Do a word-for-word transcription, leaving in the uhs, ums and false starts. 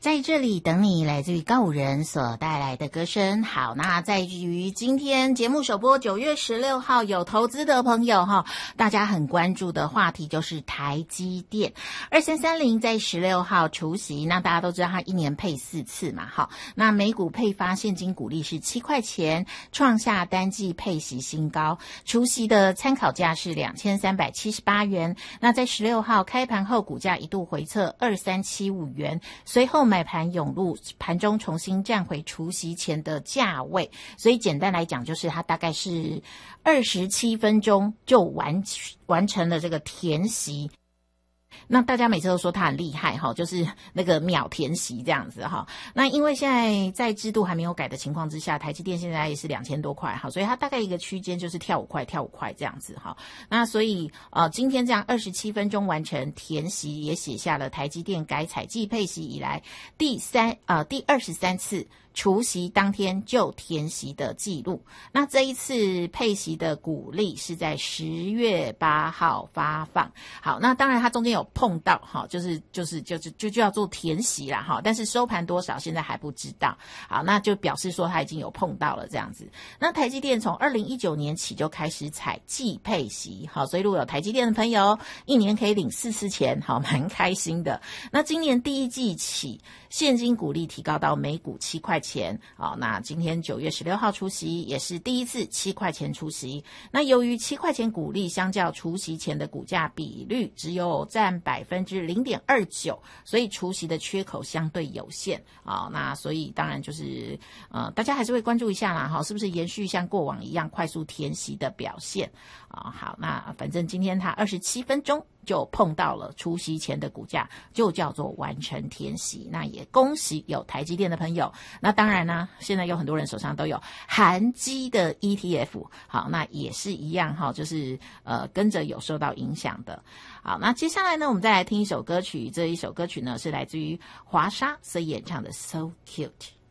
在这里等你，来自于告五人所带来的歌声。好，那在于今天节目首播九月十六号有投资的朋友哈，大家很关注的话题就是台积电二三三零在十六号除息，那大家都知道它一年配四次嘛，好，那每股配发现金股利是七块钱，创下单季配息新高，除息的参考价是两千三百七十八元。那在十六号开盘后，股价一度回测二三七五元，随后买盘涌入，盘中重新站回除息前的价位，所以简单来讲就是它大概是二十七分钟就完完成了这个填息。那大家每次都说他很厉害哈，就是那个秒填息这样子哈。那因为现在在制度还没有改的情况之下，台积电现在也是两千多块哈，所以它大概一个区间就是跳五块跳五块这样子哈。那所以呃今天这样二十七分钟完成填息，也写下了台积电改采季配息以来第三呃第二十三次除息当天就填息的记录。那这一次配息的股利是在十月八号发放。好，那当然它中间有碰到哈，就是就是就是就就要做填息啦哈，但是收盘多少现在还不知道。好，那就表示说它已经有碰到了这样子。那台积电从二零一九年起就开始采季配息，好，所以如果有台积电的朋友，一年可以领四次钱，好，蛮开心的。那今年第一季起，现金股利提高到每股七块钱，好，那今天九月十六号除息，也是第一次七块钱除息。那由于七块钱股利相较除息前的股价比率只有占百分之零点二九，所以除息的缺口相对有限啊。那所以当然就是呃，大家还是会关注一下啦，哈，是不是延续像过往一样快速填息的表现啊？好，那反正今天它二十七分钟就碰到了除息前的股价，就叫做完成填息。那也恭喜有台积电的朋友。那当然呢，现在有很多人手上都有韩基的 E T F， 好，那也是一样哈，就是呃跟着有受到影响的。好，那接下来呢，我们再来听一首歌曲，这一首歌曲呢是来自于华莎所演唱的 So Cute。